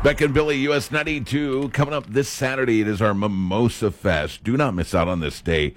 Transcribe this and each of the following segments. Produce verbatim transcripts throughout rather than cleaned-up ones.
Beck and Billy, U S ninety-two, coming up this Saturday. It is our Mimosa Fest. Do not miss out on this day.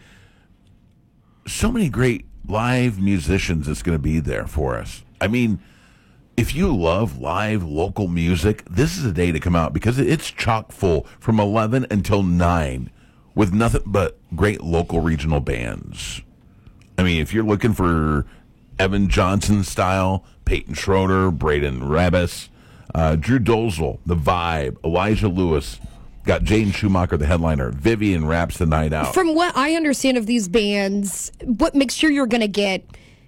So many great live musicians that's going to be there for us. I mean, if you love live local music, this is a day to come out because it's chock full from eleven until nine with nothing but great local regional bands. I mean, if you're looking for Evan Johnson style, Peyton Schroeder, Braden Rebus, uh, Drew Dozel, The Vibe, Elijah Lewis, got Jaden Schumacher, the headliner. Vivian wraps the night out. From what I understand of these bands, what mixture you're going to get,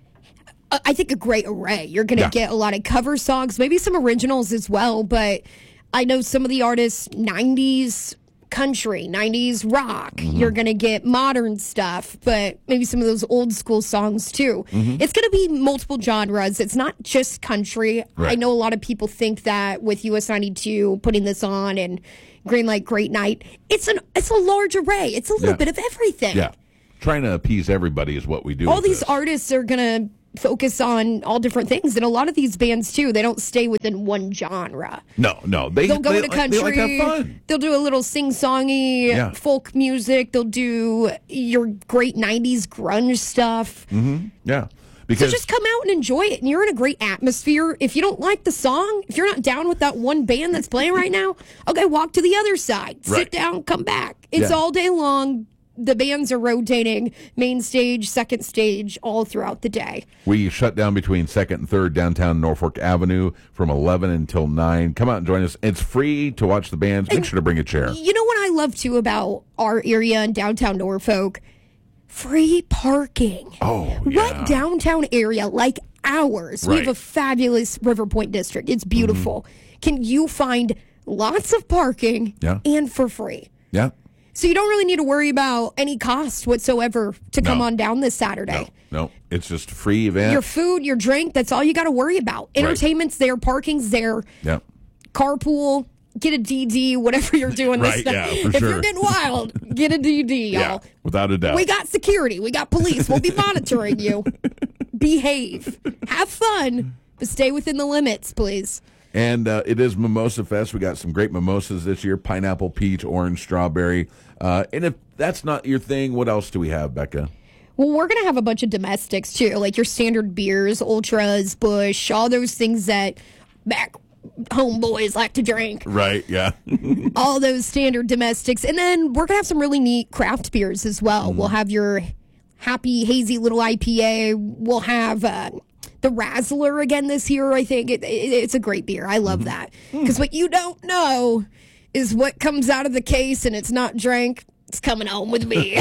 I think a great array. You're going to yeah. get a lot of cover songs, maybe some originals as well, but I know some of the artists, nineties country, nineties rock. Mm-hmm. You're going to get modern stuff, but maybe some of those old school songs too. Mm-hmm. It's going to be multiple genres. It's not just country. Right. I know a lot of people think that with U S ninety-two putting this on and Greenlight Great Night, it's an it's a large array. It's a little yeah. bit of everything. Yeah, trying to appease everybody is what we do. All these this. artists are going to focus on all different things, and a lot of these bands too, they don't stay within one genre. No, no, they they'll go they, into country. They like to have fun. They'll do a little sing-songy yeah. folk music. They'll do your great nineties grunge stuff. Mm-hmm. Yeah. Because so just come out and enjoy it, and you're in a great atmosphere. If you don't like the song, if you're not down with that one band that's playing right now, okay, walk to the other side. Right. Sit down, come back. It's yeah. all day long. The bands are rotating, main stage, second stage, all throughout the day. We shut down between second and third downtown Norfolk Avenue from eleven until nine. Come out and join us. It's free to watch the bands. Make and sure to bring a chair. You know what I love, too, about our area in downtown Norfolk? Free parking. Oh, yeah. What downtown area like ours? Right. We have a fabulous River Point district. It's beautiful. Mm-hmm. Can you find lots of parking yeah. and for free? Yeah. So you don't really need to worry about any cost whatsoever to come no. on down this Saturday. No, no, it's just a free event. Your food, your drink, that's all you got to worry about. Entertainment's right. there, parking's there. Yeah. Carpool, get a D D, whatever you're doing right, this yeah, night. for If sure. you're getting wild, get a D D, y'all. Yeah, without a doubt. We got security. We got police. We'll be monitoring you. Behave. Have fun, but stay within the limits, please. And uh, it is Mimosa Fest. We got some great mimosas this year: pineapple, peach, orange, strawberry. Uh, and if that's not your thing, what else do we have, Becca? Well, we're going to have a bunch of domestics, too, like your standard beers, Ultras, Busch, all those things that back homeboys like to drink. Right, yeah. All those standard domestics. And then we're going to have some really neat craft beers as well. Mm. We'll have your happy, hazy little I P A. We'll have... Uh, the Razzler again this year, I think. It, it, it's a great beer. I love mm-hmm. that. Because what you don't know is what comes out of the case and it's not drank. It's coming home with me.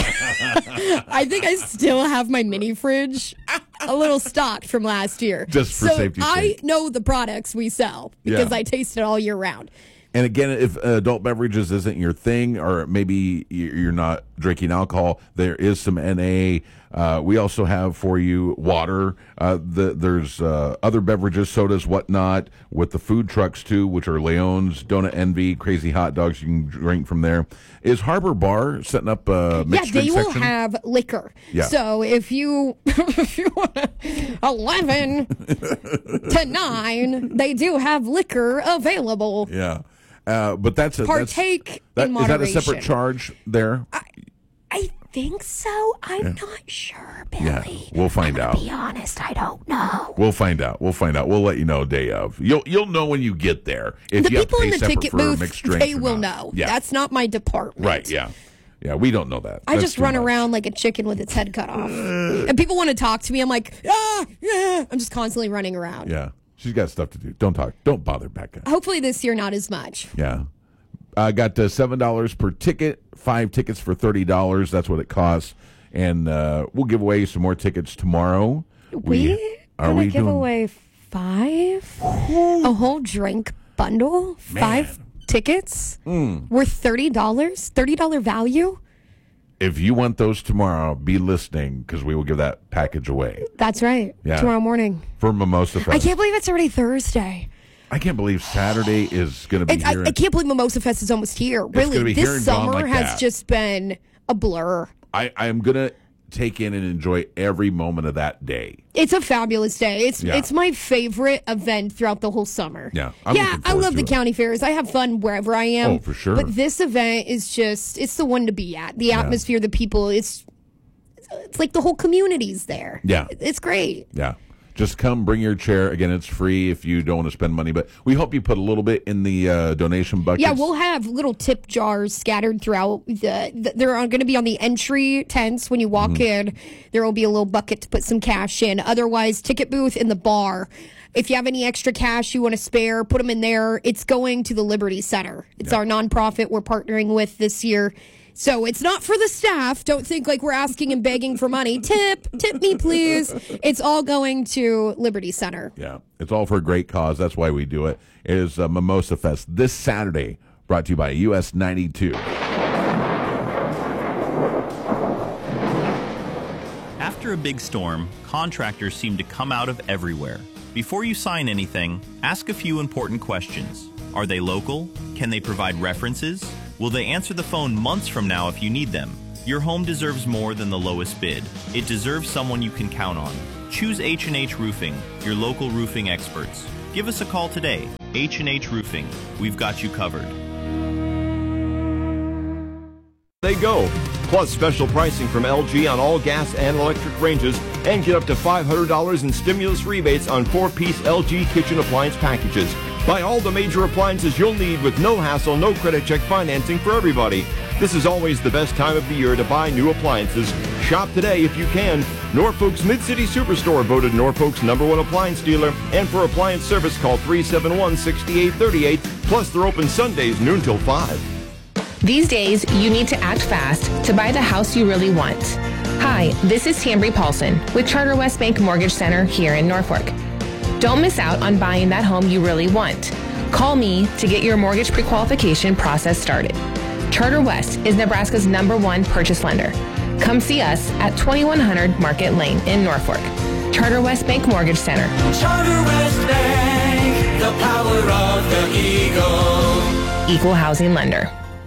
I think I still have my mini fridge a little stocked from last year. Just for so safety's I sake. know the products we sell because yeah. I taste it all year round. And again, if adult beverages isn't your thing, or maybe you're not drinking alcohol, there is some N A. Uh, we also have for you water. Uh, the, there's uh, other beverages, sodas, whatnot, with the food trucks too, which are Leon's, Donut Envy, Crazy Hot Dogs. You can drink from there. Is Harbor Bar setting up a mixed Yeah, drink they will section? have liquor. Yeah. So if you, if you want eleven to nine, they do have liquor available. Yeah. Uh, but that's a partake that's, that, in is that a moderation. separate charge there? I, I think so. I'm yeah. not sure, Billy. Yeah, we'll find I'm out. To be honest, I don't know. We'll find out. We'll find out. We'll let you know day of. You'll you'll know when you get there. If the you people have to in pay the separate ticket for booth, mixed drinks they will not. know. Yeah. That's not my department. Right? Yeah. Yeah, we don't know that. I That's just run much. around like a chicken with its head cut off, and people want to talk to me. I'm like, ah, yeah. I'm just constantly running around. Yeah, she's got stuff to do. Don't talk. Don't bother Becca. Hopefully this year, not as much. Yeah. I uh, got uh, seven dollars per ticket, five tickets for thirty dollars. That's what it costs. And uh, we'll give away some more tickets tomorrow. We, we are gonna we give doing... away five? A whole drink bundle? Man. Five tickets? Mm. Worth thirty dollars? thirty dollars value? If you want those tomorrow, be listening because we will give that package away. That's right. Yeah. Tomorrow morning. For Mimosa Fest. I can't believe it's already Thursday. I can't believe Saturday is going to be it, here. I, I can't believe Mimosa Fest is almost here. It's really, be here this and gone summer like has that. just been a blur. I, I am going to take in and enjoy every moment of that day. It's a fabulous day. It's Yeah. it's my favorite event throughout the whole summer. Yeah, I'm yeah. looking I forward love to the it. county fairs. I have fun wherever I am. Oh, for sure. But this event is just it's the one to be at. The atmosphere, the people. It's it's like the whole community's there. Yeah. It's great. Yeah. Just come, bring your chair. Again, it's free if you don't want to spend money, but we hope you put a little bit in the uh, donation bucket. Yeah, we'll have little tip jars scattered throughout. The, the They're going to be on the entry tents when you walk Mm-hmm. in. There will be a little bucket to put some cash in. Otherwise, ticket booth in the bar. If you have any extra cash you want to spare, put them in there. It's going to the Liberty Center. It's Yeah. our nonprofit we're partnering with this year. So it's not for the staff. Don't think like we're asking and begging for money. Tip, tip me, please. It's all going to Liberty Center. Yeah, it's all for a great cause. That's why we do it. It is uh, Mimosa Fest this Saturday, brought to you by U S ninety-two. After a big storm, contractors seem to come out of everywhere. Before you sign anything, ask a few important questions. Are they local? Can they provide references? Will they answer the phone months from now if you need them? Your home deserves more than the lowest bid. It deserves someone you can count on. Choose H and H Roofing, your local roofing experts. Give us a call today. H and H Roofing. We've got you covered. They go. Plus special pricing from L G on all gas and electric ranges, and get up to five hundred dollars in stimulus rebates on four-piece L G kitchen appliance packages. Buy all the major appliances you'll need with no hassle, no credit check financing for everybody. This is always the best time of the year to buy new appliances. Shop today if you can. Norfolk's Mid-City Superstore voted Norfolk's number one appliance dealer. And for appliance service, call three seven one, six eight three eight. Plus, they're open Sundays noon till five. These days, you need to act fast to buy the house you really want. Hi, this is Tambry Paulson with Charter West Bank Mortgage Center here in Norfolk. Don't miss out on buying that home you really want. Call me to get your mortgage pre-qualification process started. Charter West is Nebraska's number one purchase lender. Come see us at twenty-one hundred Market Lane in Norfolk. Charter West Bank Mortgage Center. Charter West Bank, the power of the Eagle. Equal housing lender.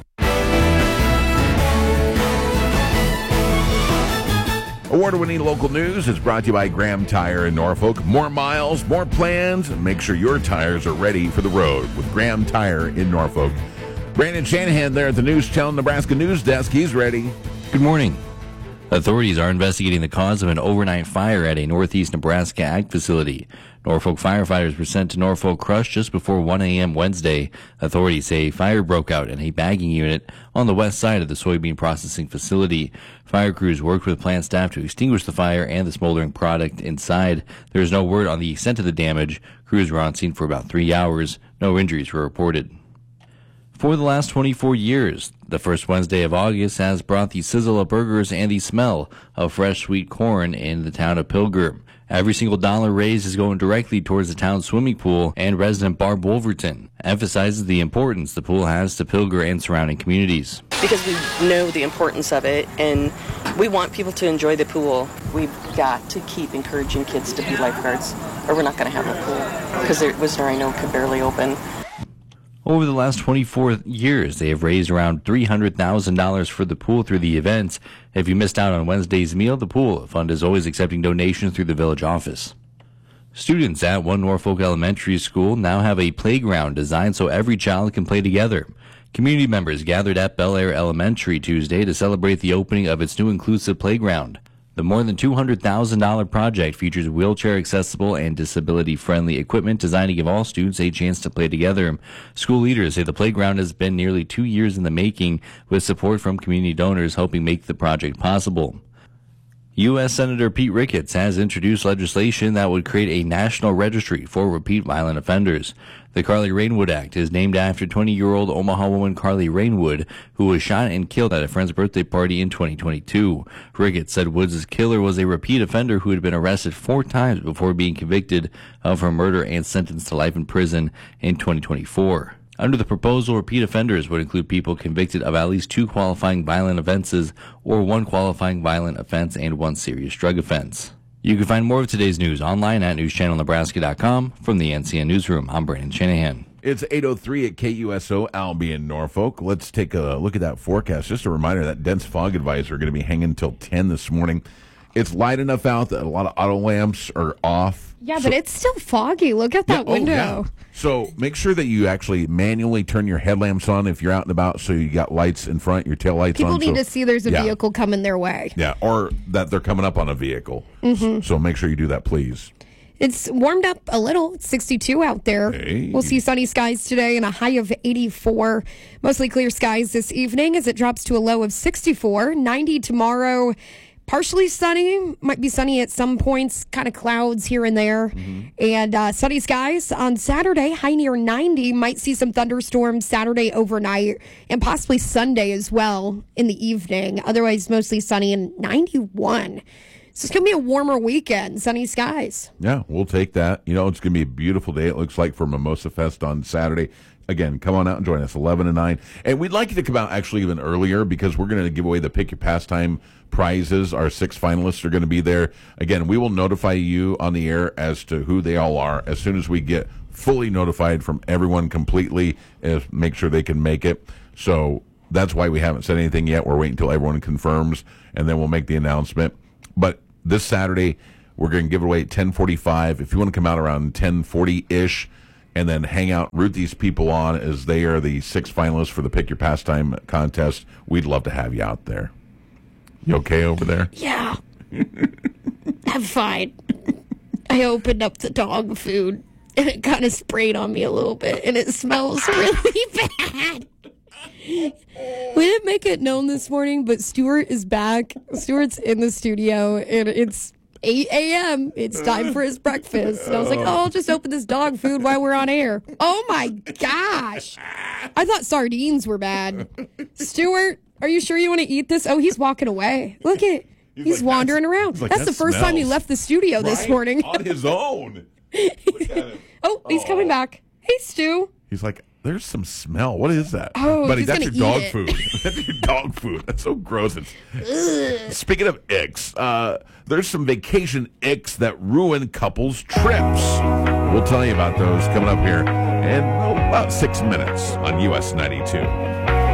Award-winning local news is brought to you by Graham Tire in Norfolk. More miles, more plans. Make sure your tires are ready for the road with Graham Tire in Norfolk. Brandon Shanahan there at the News Channel Nebraska News Desk. He's ready. Good morning. Authorities are investigating the cause of an overnight fire at a northeast Nebraska ag facility. Norfolk firefighters were sent to Norfolk Crush just before one a.m. Wednesday. Authorities say a fire broke out in a bagging unit on the west side of the soybean processing facility. Fire crews worked with plant staff to extinguish the fire and the smoldering product inside. There is no word on the extent of the damage. Crews were on scene for about three hours. No injuries were reported. For the last twenty-four years, the first Wednesday of August has brought the sizzle of burgers and the smell of fresh sweet corn in the town of Pilgrim. Every single dollar raised is going directly towards the town's swimming pool, and resident Barb Wolverton emphasizes the importance the pool has to Pilgrim and surrounding communities. Because we know the importance of it, and we want people to enjoy the pool. We've got to keep encouraging kids to be lifeguards, or we're not going to have a pool, because Wisner, I know, could barely open. Over the last twenty-four years, they have raised around three hundred thousand dollars for the pool through the events. If you missed out on Wednesday's meal, the pool fund is always accepting donations through the village office. Students at One Norfolk Elementary School now have a playground designed so every child can play together. Community members gathered at Bel Air Elementary Tuesday to celebrate the opening of its new inclusive playground. The more than two hundred thousand dollars project features wheelchair-accessible and disability-friendly equipment designed to give all students a chance to play together. School leaders say the playground has been nearly two years in the making, with support from community donors helping make the project possible. U S Senator Pete Ricketts has introduced legislation that would create a national registry for repeat violent offenders. The Carly Rainwood Act is named after twenty-year-old Omaha woman Carly Rainwood, who was shot and killed at a friend's birthday party in twenty twenty-two. Ricketts said Woods' killer was a repeat offender who had been arrested four times before being convicted of her murder and sentenced to life in prison in twenty twenty-four. Under the proposal, repeat offenders would include people convicted of at least two qualifying violent offenses or one qualifying violent offense and one serious drug offense. You can find more of today's news online at news channel nebraska dot com. From the N C N Newsroom, I'm Brandon Shanahan. It's eight oh three at K U S O, Albion, Norfolk. Let's take a look at that forecast. Just a reminder, that dense fog advisory going to be hanging until ten this morning. It's light enough out that a lot of auto lamps are off. Yeah, so, but it's still foggy. Look at that yeah, window. Oh, yeah. So make sure that you actually manually turn your headlamps on if you're out and about, so you got lights in front, your tail lights People on. need so, to see there's a yeah. vehicle coming their way. Yeah, or that they're coming up on a vehicle. Mm-hmm. So make sure you do that, please. It's warmed up a little. It's sixty-two out there. Hey. We'll see sunny skies today and a high of eighty-four. Mostly clear skies this evening as it drops to a low of sixty-four. ninety tomorrow. Partially sunny. Might be sunny at some points. Kind of clouds here and there. Mm-hmm. And uh, sunny skies on Saturday. High near ninety. Might see some thunderstorms Saturday overnight. And possibly Sunday as well in the evening. Otherwise, mostly sunny and ninety-one. So it's going to be a warmer weekend, sunny skies. Yeah, we'll take that. You know, it's going to be a beautiful day, it looks like, for Mimosa Fest on Saturday. Again, come on out and join us, eleven to nine. And we'd like you to come out actually even earlier because we're going to give away the Pick Your Pastime prizes. Our six finalists are going to be there. Again, we will notify you on the air as to who they all are as soon as we get fully notified from everyone completely, and make sure they can make it. So that's why we haven't said anything yet. We're waiting until everyone confirms, and then we'll make the announcement. But this Saturday, we're going to give it away at ten forty-five. If you want to come out around ten forty-ish and then hang out, root these people on as they are the six finalists for the Pick Your Pastime contest, we'd love to have you out there. You okay over there? Yeah. I'm fine. I opened up the dog food, and it kind of sprayed on me a little bit, and it smells really bad. We didn't make it known this morning, but Stuart is back. Stuart's in the studio, and it's eight a.m. It's time for his breakfast. And I was like, oh, I'll just open this dog food while we're on air. Oh, my gosh. I thought sardines were bad. Stuart, are you sure you want to eat this? Oh, he's walking away. Look at it. He's, he's like, wandering around. He's like, that's that the first smells. time he left the studio right? this morning. On his own. Look at him. Oh, he's oh. coming back. Hey, Stu. He's like, there's some smell. What is that? Oh, buddy, he's that's gonna your dog eat it. food. That's your dog food. That's so gross. It's... Speaking of icks, uh, there's some vacation icks that ruin couples' trips. We'll tell you about those coming up here in oh, about six minutes on U S ninety-two.